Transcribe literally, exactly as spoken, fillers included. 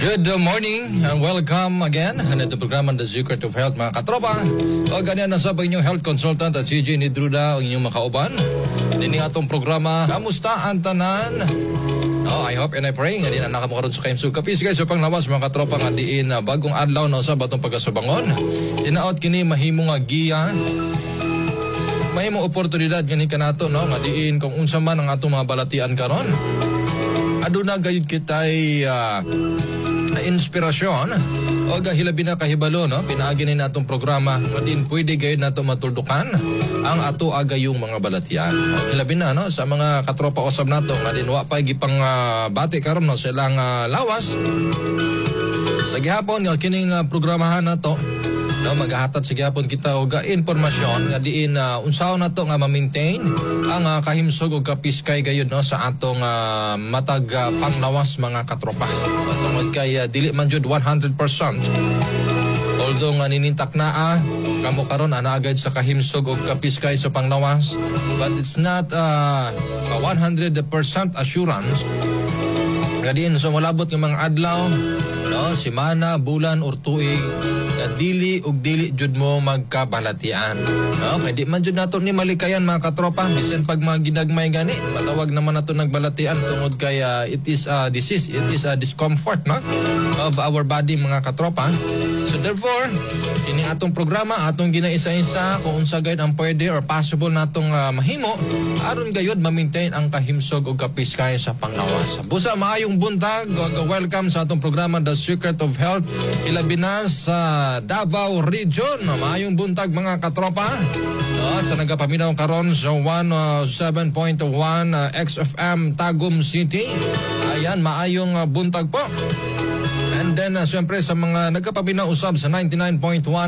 Good morning and welcome again na ito programa The Secret of Health mga katropa. O ganyan na sa inyong health consultant at C J Nidruda ang inyong makauban. Dini atong programa, kamusta ang tanan? Oh, I hope and I pray nga din na nakamukaroon sa kayong sugkapis guys. So pang lawas mga katropa nga diin uh, bagong adlaw na sa batong pagkasubangon. Tinaot kini mahimo nga giya. Mahimo oportunidad gani kanato no nga diin kung unsa man ang atong mga balatian karon. Aduna gayud kitay uh, inspirasyon o hilabi na kahibalo no pinaagi ni natong programa nga din pwede gayud nato matuldukan ang ato agayong mga balatian o hilabi na no sa mga katropa usab nato nga din wa pa gipang uh, bati karon no silang uh, lawas sa gihapon nga kining uh, programahan nato no magahatag sa gihapon kita og informasyon nga diin uh, unsaon nato nga ma-maintain ang uh, kahimsog og kapiskay gayud no sa atong uh, matag uh, panglawas mga katropa. Tungod kay uh, dili man jud one hundred percent. Although nga ninintak naa kamo karon ana agad sa kahimsog og kapiskay sa panglawas, but it's not uh, a one hundred percent assurance. Nga diin so malabot nga mga adlaw no semana, bulan or tuig na dili ug dili jud mo magkabalatian. No, kay di man jud nato ni malikayan mga katropa bisan pag mga ginagmay gani matawag naman nato nagbalatian tungod kay uh, it is a disease, it is a discomfort no of our body mga katropa. So therefore, ini atong programa atong ginaisa-isa kung unsa gayud ang pwede or possible natong uh, mahimo aron gayud ma-maintain ang kahimsog ug kapiskay sa panglawas. Busa maayong buntag, welcome sa atong programa The Secret of Health ilabi na sa Davao Region. Maayong buntag mga katropa. No, sa nagapaminaw karon sa one oh seven point one uh, X F M Tagum City. Ayan, maayong uh, buntag po. And then uh, syempre sa mga nagapaminaw usab sa ninety-nine point one